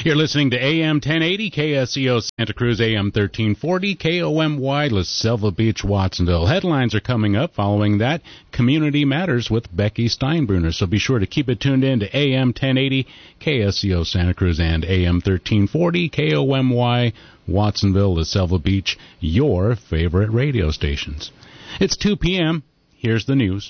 You're listening to AM 1080, KSEO Santa Cruz, AM 1340, KOMY La Selva Beach, Watsonville. Headlines are coming up following that. Community Matters with Becky Steinbruner. So be sure to keep it tuned in to AM 1080, KSEO Santa Cruz, and AM 1340, KOMY Watsonville, La Selva Beach, your favorite radio stations. It's 2 p.m. Here's the news.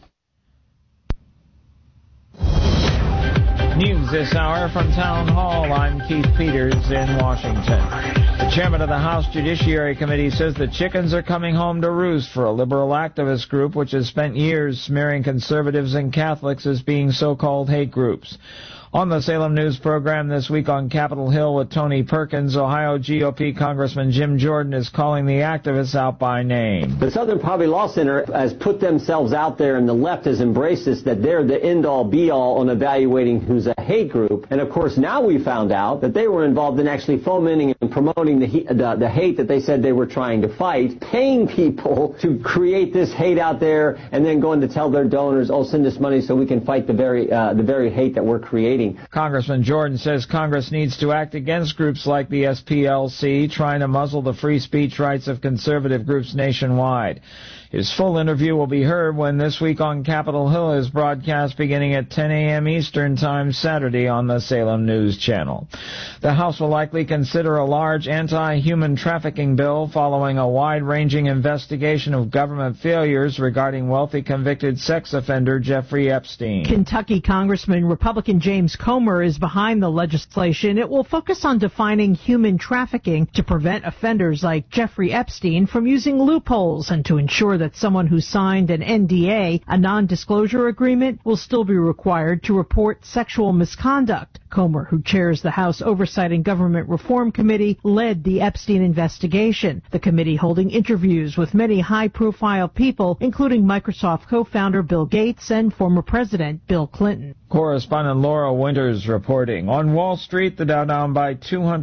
News this hour from Town Hall. I'm Keith Peters in Washington. The chairman of the House Judiciary Committee says the chickens are coming home to roost for a liberal activist group which has spent years smearing conservatives and Catholics as being so-called hate groups. On the Salem News program this week on Capitol Hill with Tony Perkins, Ohio GOP Congressman Jim Jordan is calling the activists out by name. The Southern Poverty Law Center has put themselves out there, and the left has embraced this, that they're the end-all, be-all on evaluating who's a hate group. And, of course, now we found out that they were involved in actually fomenting and promoting the hate that they said they were trying to fight, paying people to create this hate out there, and then going to tell their donors, oh, send us money so we can fight the very hate that we're creating. Congressman Jordan says Congress needs to act against groups like the SPLC, trying to muzzle the free speech rights of conservative groups nationwide. His full interview will be heard when This Week on Capitol Hill is broadcast beginning at 10 a.m. Eastern Time Saturday on the Salem News Channel. The House will likely consider a large anti-human trafficking bill following a wide-ranging investigation of government failures regarding wealthy convicted sex offender Jeffrey Epstein. Kentucky Congressman Republican James Comer is behind the legislation. It will focus on defining human trafficking to prevent offenders like Jeffrey Epstein from using loopholes and to ensure that someone who signed an NDA, a non-disclosure agreement, will still be required to report sexual misconduct. Comer, who chairs the House Oversight and Government Reform Committee, led the Epstein investigation, the committee holding interviews with many high-profile people, including Microsoft co-founder Bill Gates and former President Bill Clinton. Correspondent Laura Winters reporting. On Wall Street, the Dow down by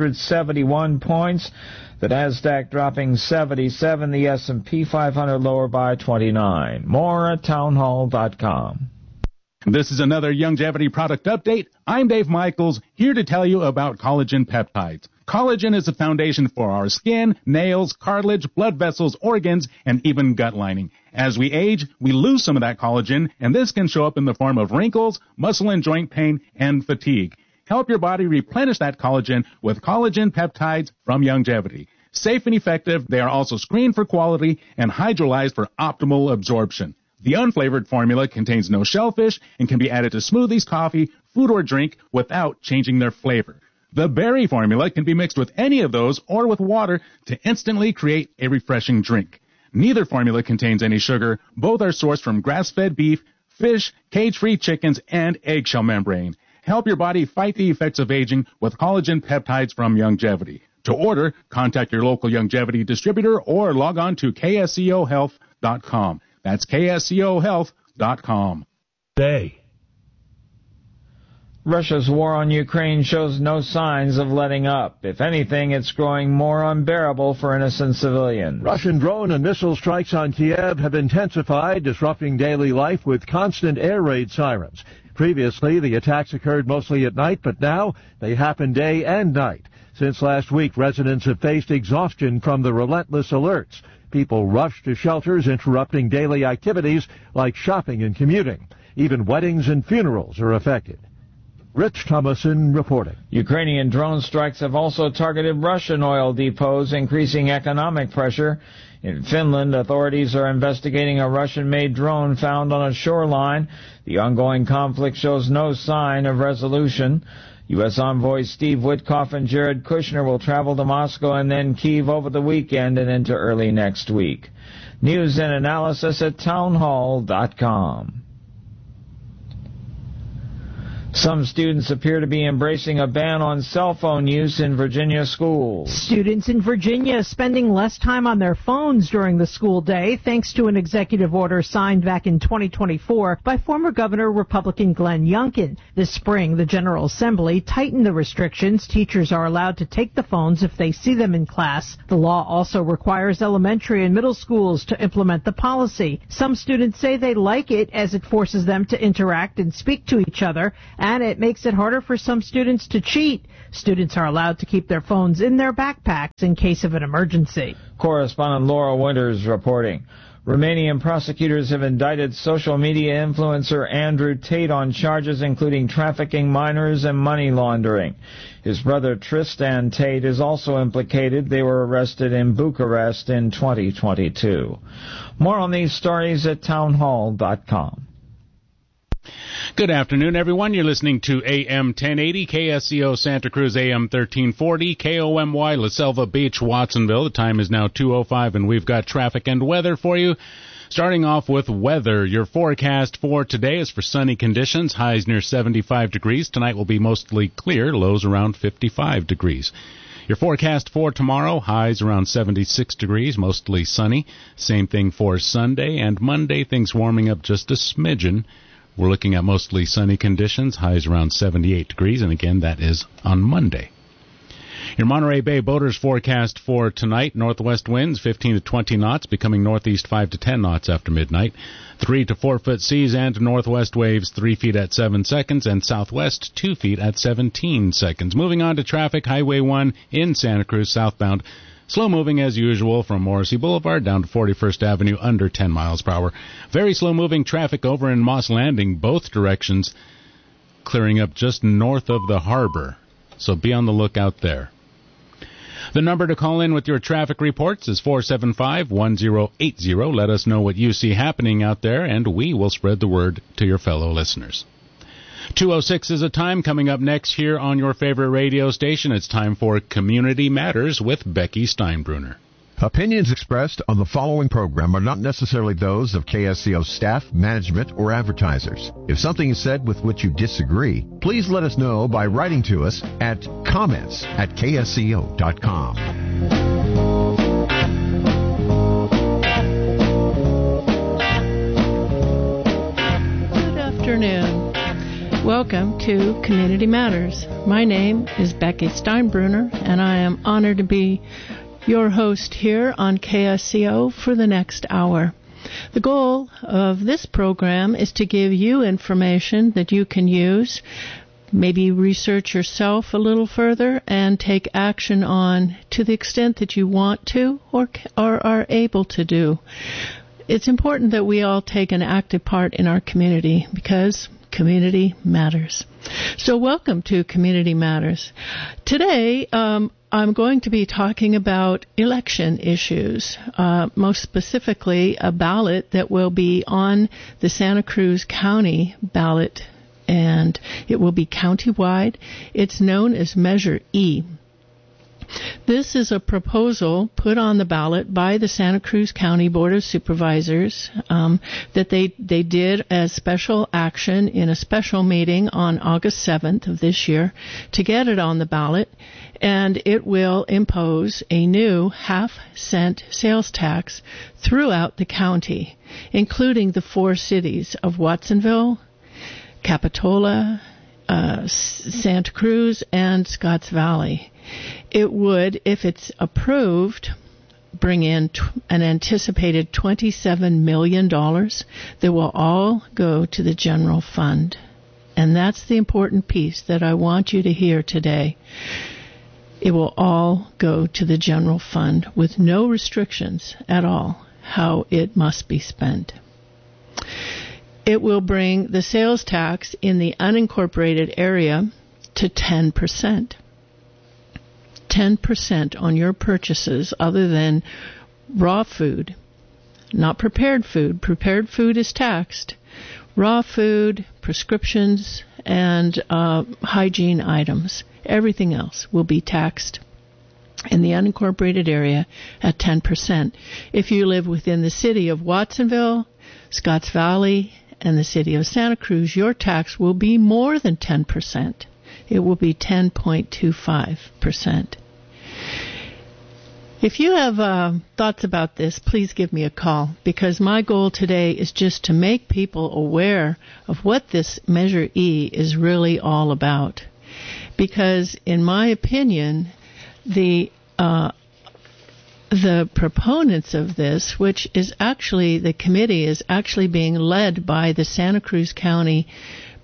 271 points. The Nasdaq dropping 77, the S&P 500 lower by 29. More at townhall.com. This is another Youngevity product update. I'm Dave Michaels, here to tell you about collagen peptides. Collagen is the foundation for our skin, nails, cartilage, blood vessels, organs, and even gut lining. As we age, we lose some of that collagen, and this can show up in the form of wrinkles, muscle and joint pain, and fatigue. Help your body replenish that collagen with collagen peptides from Youngevity. Safe and effective, they are also screened for quality and hydrolyzed for optimal absorption. The unflavored formula contains no shellfish and can be added to smoothies, coffee, food, or drink without changing their flavor. The berry formula can be mixed with any of those or with water to instantly create a refreshing drink. Neither formula contains any sugar. Both are sourced from grass-fed beef, fish, cage-free chickens, and eggshell membrane. Help your body fight the effects of aging with collagen peptides from Youngevity. To order, contact your local Youngevity distributor or log on to KSEOhealth.com. That's KSEOhealth.com. Russia's war on Ukraine shows no signs of letting up. If anything, it's growing more unbearable for innocent civilians. Russian drone and missile strikes on Kiev have intensified, disrupting daily life with constant air raid sirens. Previously, the attacks occurred mostly at night, but now they happen day and night. Since last week, residents have faced exhaustion from the relentless alerts. People rush to shelters, interrupting daily activities like shopping and commuting. Even weddings and funerals are affected. Rich Thomason reporting. Ukrainian drone strikes have also targeted Russian oil depots, increasing economic pressure. In Finland, authorities are investigating a Russian-made drone found on a shoreline. The ongoing conflict shows no sign of resolution. U.S. envoys Steve Witkoff and Jared Kushner will travel to Moscow and then Kyiv over the weekend and into early next week. News and analysis at townhall.com. Some students appear to be embracing a ban on cell phone use in Virginia schools. Students in Virginia spending less time on their phones during the school day thanks to an executive order signed back in 2024 by former Governor Republican Glenn Youngkin. This spring, the General Assembly tightened the restrictions. Teachers are allowed to take the phones if they see them in class. The law also requires elementary and middle schools to implement the policy. Some students say they like it as it forces them to interact and speak to each other. And it makes it harder for some students to cheat. Students are allowed to keep their phones in their backpacks in case of an emergency. Correspondent Laura Winters reporting. Romanian prosecutors have indicted social media influencer Andrew Tate on charges including trafficking minors and money laundering. His brother Tristan Tate is also implicated. They were arrested in Bucharest in 2022. More on these stories at townhall.com. Good afternoon, everyone. You're listening to AM 1080, KSCO Santa Cruz, AM 1340, KOMY La Selva Beach, Watsonville. The time is now 2:05, and we've got traffic and weather for you. Starting off with weather, your forecast for today is for sunny conditions, highs near 75 degrees. Tonight will be mostly clear, lows around 55 degrees. Your forecast for tomorrow, highs around 76 degrees, mostly sunny. Same thing for Sunday, and Monday, things warming up just a smidgen. We're looking at mostly sunny conditions, highs around 78 degrees, and again, that is on Monday. Your Monterey Bay boaters forecast for tonight, northwest winds 15 to 20 knots, becoming northeast 5 to 10 knots after midnight. 3 to 4 foot seas and northwest waves 3 feet at 7 seconds, and southwest 2 feet at 17 seconds. Moving on to traffic, Highway 1 in Santa Cruz southbound. Slow moving as usual from Morrissey Boulevard down to 41st Avenue under 10 miles per hour. Very slow moving traffic over in Moss Landing, both directions, clearing up just north of the harbor. So be on the lookout there. The number to call in with your traffic reports is 475-1080. Let us know what you see happening out there, and we will spread the word to your fellow listeners. 2:06 is a time. Coming up next here on your favorite radio station, it's time for Community Matters with Becky Steinbruner. Opinions expressed on the following program are not necessarily those of KSCO staff, management, or advertisers. If something is said with which you disagree, please let us know by writing to us at comments@ksco.com. Good afternoon. Welcome to Community Matters. My name is Becky Steinbruner, and I am honored to be your host here on KSCO for the next hour. The goal of this program is to give you information that you can use, maybe research yourself a little further, and take action on to the extent that you want to or are able to do. It's important that we all take an active part in our community because community matters. So welcome to Community Matters. Today, I'm going to be talking about election issues, most specifically a ballot that will be on the Santa Cruz County ballot, and it will be countywide. It's known as Measure E. This is a proposal put on the ballot by the Santa Cruz County Board of Supervisors that they did as special action in a special meeting on August 7th of this year to get it on the ballot, and it will impose a new half-cent sales tax throughout the county, including the 4 cities of Watsonville, Capitola, Santa Cruz, and Scotts Valley. It would, if it's approved, bring in an anticipated $27 million that will all go to the general fund. And that's the important piece that I want you to hear today. It will all go to the general fund with no restrictions at all how it must be spent. It will bring the sales tax in the unincorporated area to 10%. 10% on your purchases other than raw food, not prepared food. Prepared food is taxed. Raw food, prescriptions, and hygiene items. Everything else will be taxed in the unincorporated area at 10%. If you live within the city of Watsonville, Scotts Valley, and the city of Santa Cruz, your tax will be more than 10%. It will be 10.25%. If you have thoughts about this, please give me a call, because my goal today is just to make people aware of what this Measure E is really all about. Because, in my opinion, the proponents of this, which is actually, the committee is actually being led by the Santa Cruz County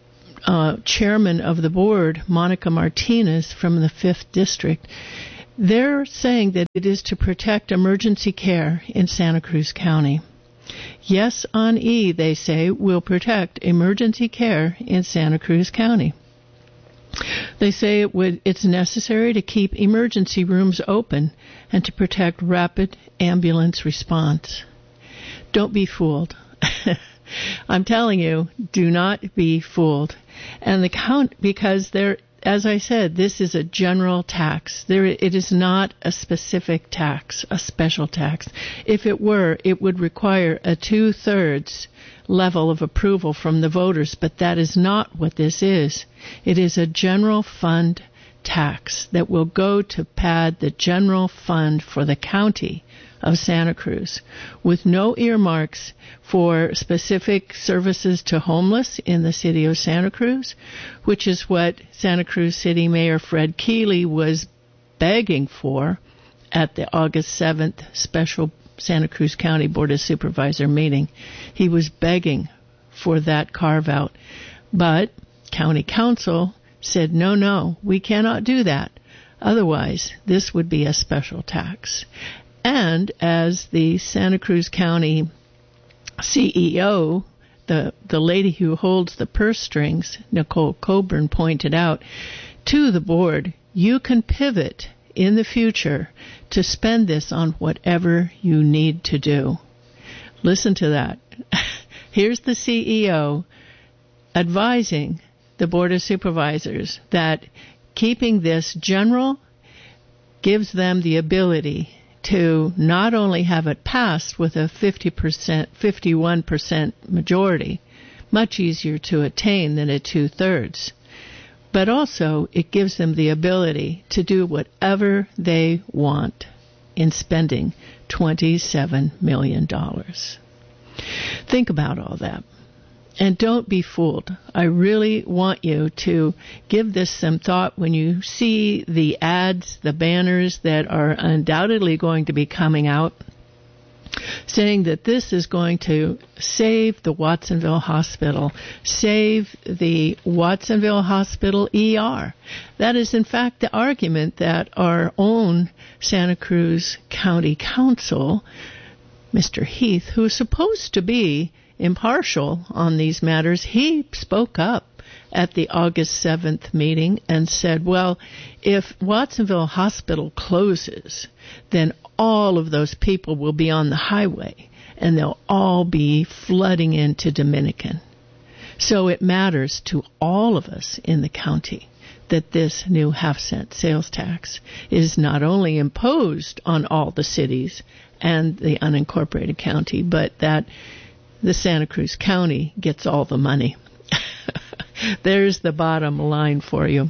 chairman of the board, Monica Martinez from the 5th District, they're saying that it is to protect emergency care in Santa Cruz County. Yes on E, they say, will protect emergency care in Santa Cruz County. They say it's necessary to keep emergency rooms open and to protect rapid ambulance response. Don't be fooled. I'm telling you, do not be fooled. And because as I said, this is a general tax. It is not a specific tax, a special tax. If it were, it would require a 2/3 level of approval from the voters, but that is not what this is. It is a general fund tax that will go to pad the general fund for the county of Santa Cruz, with no earmarks for specific services to homeless in the city of Santa Cruz, which is what Santa Cruz City Mayor Fred Keeley was begging for at the August 7th special Santa Cruz County Board of Supervisor meeting. He was begging for that carve-out. But County Council said, no, we cannot do that. Otherwise, this would be a special tax. And as the Santa Cruz County CEO, the lady who holds the purse strings, Nicole Coburn, pointed out to the board, you can pivot in the future to spend this on whatever you need to do. Listen to that. Here's the CEO advising the Board of Supervisors that keeping this general gives them the ability to not only have it passed with a 51% majority, much easier to attain than a 2/3, but also it gives them the ability to do whatever they want in spending $27 million. Think about all that. And don't be fooled. I really want you to give this some thought when you see the ads, the banners that are undoubtedly going to be coming out, saying that this is going to save the Watsonville Hospital, save the Watsonville Hospital ER. That is, in fact, the argument that our own Santa Cruz County Council, Mr. Heath, who is supposed to be impartial on these matters, he spoke up at the August 7th meeting and said, well, if Watsonville Hospital closes, then all of those people will be on the highway and they'll all be flooding into Dominican. So it matters to all of us in the county that this new half-cent sales tax is not only imposed on all the cities and the unincorporated county, but that the Santa Cruz County gets all the money. There's the bottom line for you.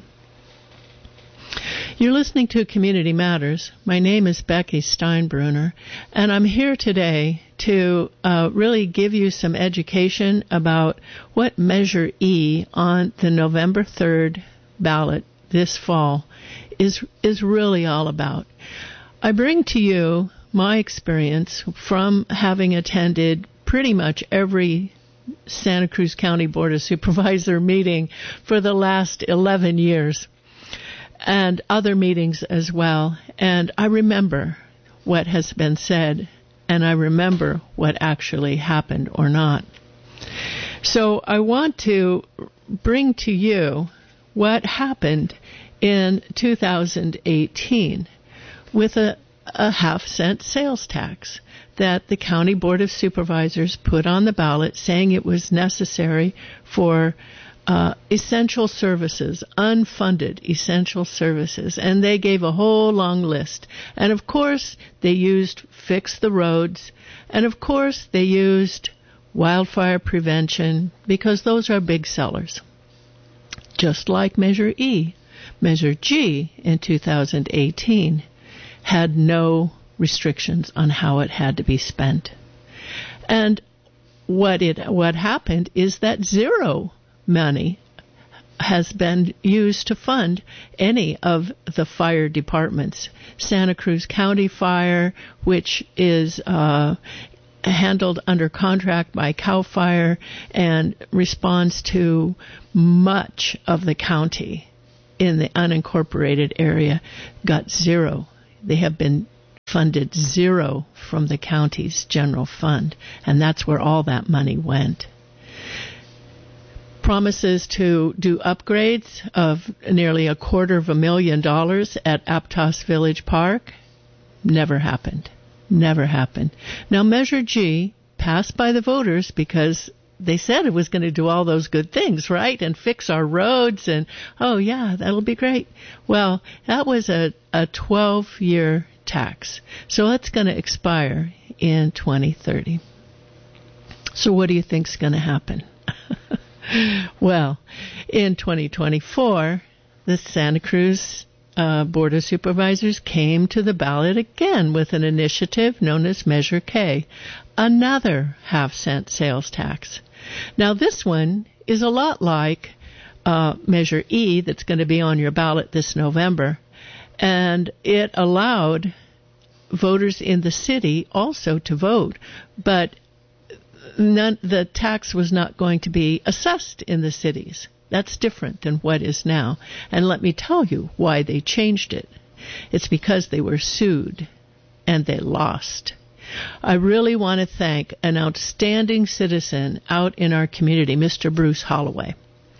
You're listening to Community Matters. My name is Becky Steinbruner, and I'm here today to really give you some education about what Measure E on the November 3rd ballot this fall is really all about. I bring to you my experience from having attended pretty much every Santa Cruz County Board of Supervisor meeting for the last 11 years and other meetings as well. And I remember what has been said, and I remember what actually happened or not. So I want to bring to you what happened in 2018 with a half-cent sales tax that the County Board of Supervisors put on the ballot, saying it was necessary for essential services, unfunded essential services. And they gave a whole long list. And, of course, they used fix the roads. And, of course, they used wildfire prevention, because those are big sellers. Just like Measure E. Measure G in 2018 had no restrictions on how it had to be spent. And what happened is that zero money has been used to fund any of the fire departments. Santa Cruz County Fire, which is handled under contract by CAL FIRE and responds to much of the county in the unincorporated area, got zero. They have been funded zero from the county's general fund, and that's where all that money went. Promises to do upgrades of nearly $250,000 at Aptos Village Park never happened. Never happened. Now, Measure G passed by the voters because they said it was going to do all those good things, right? And fix our roads and, oh, yeah, that'll be great. Well, that was a 12-year tax. So it's going to expire in 2030. So what do you think's going to happen? Well, in 2024, the Santa Cruz Board of Supervisors came to the ballot again with an initiative known as Measure K, another half-cent sales tax. Now, this one is a lot like Measure E that's going to be on your ballot this November, and it allowed voters in the city also to vote, but the tax was not going to be assessed in the cities. That's different than what is now. And let me tell you why they changed it. It's because they were sued and they lost. I really want to thank an outstanding citizen out in our community, Mr. Bruce Holloway.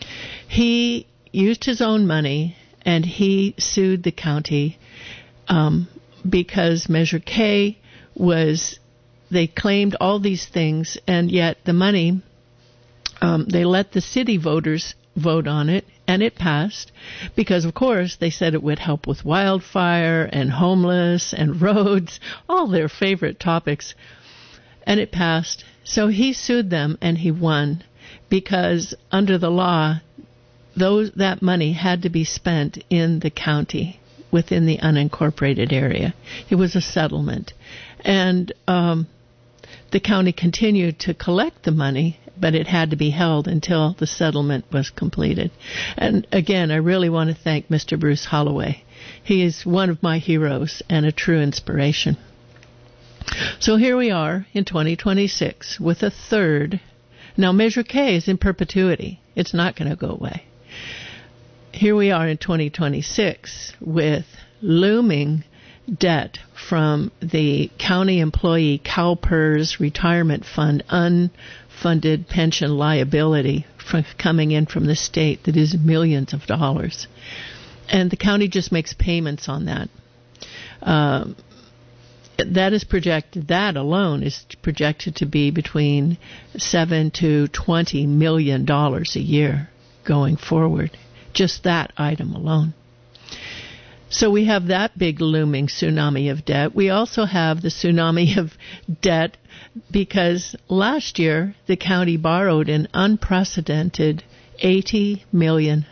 He used his own money and he sued the county because Measure K was, they claimed all these things, and yet the money, they let the city voters vote on it, and it passed because, of course, they said it would help with wildfire and homeless and roads, all their favorite topics, and it passed. So he sued them, and he won because under the law, that money had to be spent in the county within the unincorporated area. It was a settlement, and the county continued to collect the money, but it had to be held until the settlement was completed. And again, I really want to thank Mr. Bruce Holloway. He is one of my heroes and a true inspiration. So here we are in 2026 with a third. Now, Measure K is in perpetuity. It's not going to go away. Here we are in 2026 with looming debt from the county employee CalPERS retirement fund unfunded pension liability coming in from the state that is millions of dollars. And the county just makes payments on that. That alone is projected to be between $7 to $20 million a year going forward. Just that item alone. So we have that big looming tsunami of debt. We also have the tsunami of debt because last year the county borrowed an unprecedented $80 million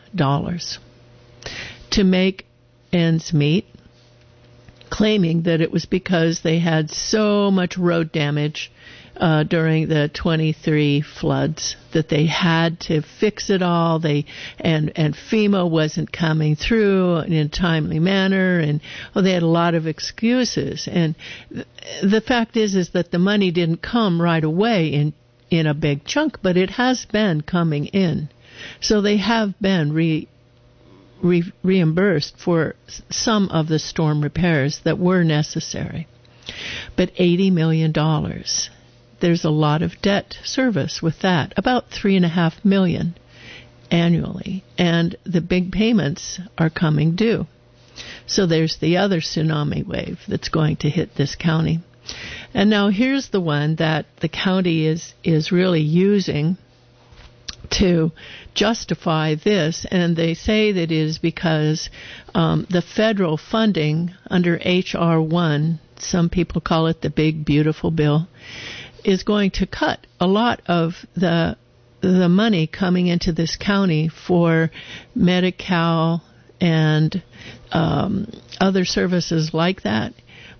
to make ends meet, claiming that it was because they had so much road damage during the 23 floods that they had to fix it all. And FEMA wasn't coming through in a timely manner, and they had a lot of excuses. And the fact is that the money didn't come right away in a big chunk, but it has been coming in. So they have been reimbursed for some of the storm repairs that were necessary. But $80 million. There's a lot of debt service with that, about $3.5 million annually, and the big payments are coming due. So there's the other tsunami wave that's going to hit this county. And now here's the one that the county is really using to justify this, and they say that it is because the federal funding under H.R. 1, some people call it the Big Beautiful Bill, is going to cut a lot of the money coming into this county for Medi-Cal and other services like that.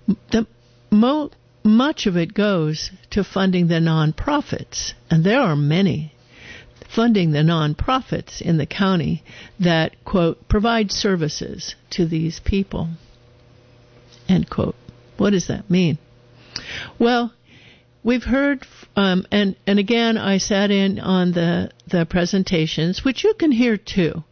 Much of it goes to funding the nonprofits, and there are many, funding the nonprofits in the county that, quote, provide services to these people, end quote. What does that mean? Well, we've heard, and again, I sat in on the presentations, which you can hear too.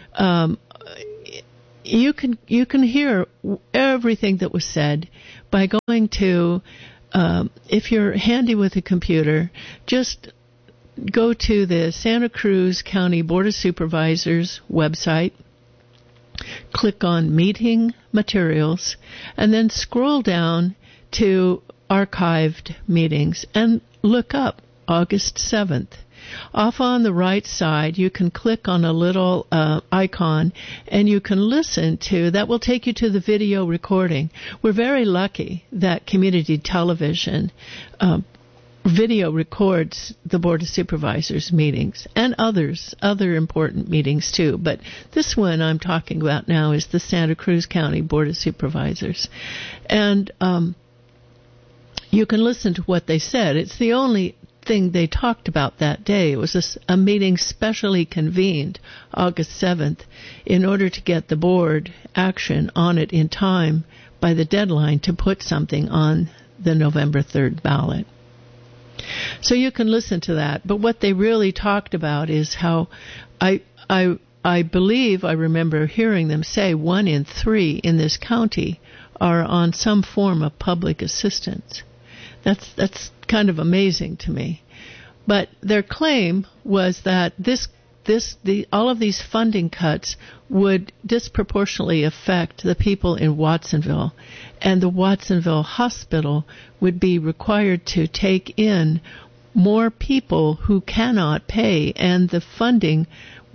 You can hear everything that was said by going to, if you're handy with a computer, just go to the Santa Cruz County Board of Supervisors website, click on Meeting Materials, and then scroll down to Archived Meetings and look up August 7th. Off on the right side, you can click on a little icon, and you can listen to, that will take you to the video recording. We're very lucky that community television video records the Board of Supervisors meetings and other important meetings too. But this one I'm talking about now is the Santa Cruz County Board of Supervisors. And you can listen to what they said. It's the only thing they talked about that day. It was a meeting specially convened August 7th in order to get the board action on it in time by the deadline to put something on the November 3rd ballot. So you can listen to that. But what they really talked about is how I believe I remember hearing them say 1 in 3 in this county are on some form of public assistance. That's kind of amazing to me. But their claim was that all of these funding cuts would disproportionately affect the people in Watsonville, and the Watsonville Hospital would be required to take in more people who cannot pay, and the funding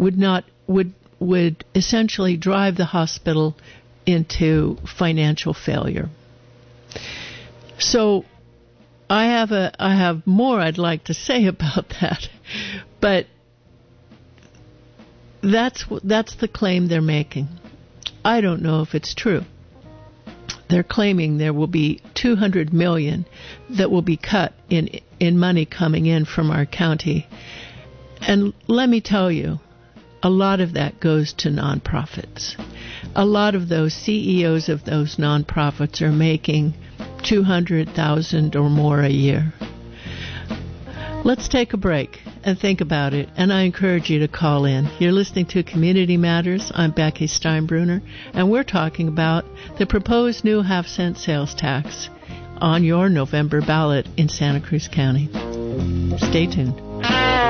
would essentially drive the hospital into financial failure. So I have more I'd like to say about that, but that's the claim they're making. I don't know if it's true. They're claiming there will be $200 million that will be cut in money coming in from our county. And let me tell you, a lot of that goes to nonprofits. A lot of those CEOs of those nonprofits are making $200,000 or more a year. Let's take a break and think about it, and I encourage you to call in. You're listening to Community Matters. I'm Becky Steinbruner, and we're talking about the proposed new half-cent sales tax on your November ballot in Santa Cruz County. Stay tuned.